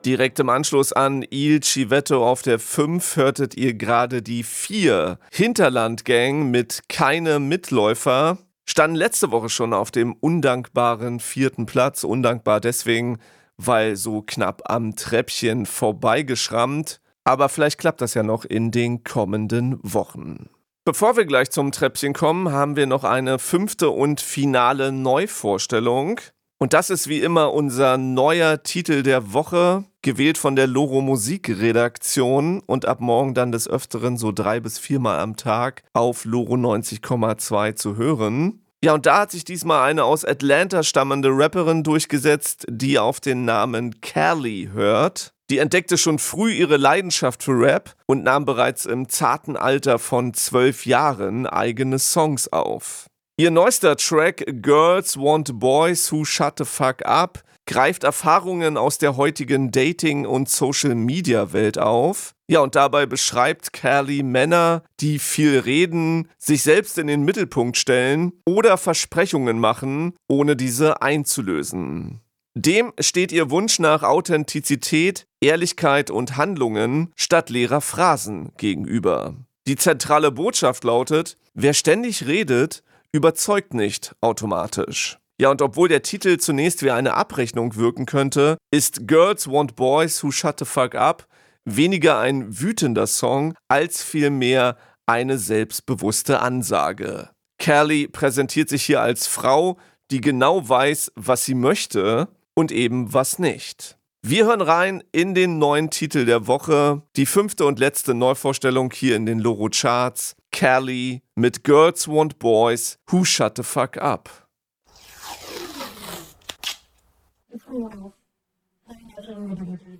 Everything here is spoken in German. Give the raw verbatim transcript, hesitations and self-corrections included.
Direkt im Anschluss an Il Civetto auf der fünf hörtet ihr gerade die vier. Hinterland Gang mit Keine Mitläufer standen letzte Woche schon auf dem undankbaren vierten Platz. Undankbar deswegen, weil so knapp am Treppchen vorbeigeschrammt. Aber vielleicht klappt das ja noch in den kommenden Wochen. Bevor wir gleich zum Treppchen kommen, haben wir noch eine fünfte und finale Neuvorstellung. Und das ist wie immer unser neuer Titel der Woche, gewählt von der Loro Musikredaktion und ab morgen dann des Öfteren so drei bis viermal am Tag auf Loro neunzig Komma zwei zu hören. Ja, und da hat sich diesmal eine aus Atlanta stammende Rapperin durchgesetzt, die auf den Namen Cali hört. Die entdeckte schon früh ihre Leidenschaft für Rap und nahm bereits im zarten Alter von zwölf Jahren eigene Songs auf. Ihr neuester Track Girls Want Boys Who Shut the Fuck Up greift Erfahrungen aus der heutigen Dating- und Social-Media-Welt auf. Ja, und dabei beschreibt Cali Männer, die viel reden, sich selbst in den Mittelpunkt stellen oder Versprechungen machen, ohne diese einzulösen. Dem steht ihr Wunsch nach Authentizität, Ehrlichkeit und Handlungen statt leerer Phrasen gegenüber. Die zentrale Botschaft lautet: Wer ständig redet, überzeugt nicht automatisch. Ja, und obwohl der Titel zunächst wie eine Abrechnung wirken könnte, ist Girls Want Boys Who Shut the Fuck Up weniger ein wütender Song, als vielmehr eine selbstbewusste Ansage. Cali präsentiert sich hier als Frau, die genau weiß, was sie möchte und eben was nicht. Wir hören rein in den neuen Titel der Woche, die fünfte und letzte Neuvorstellung hier in den Loro Charts. Cali mit Girls Want Boys Who Shut the Fuck Up. Wow.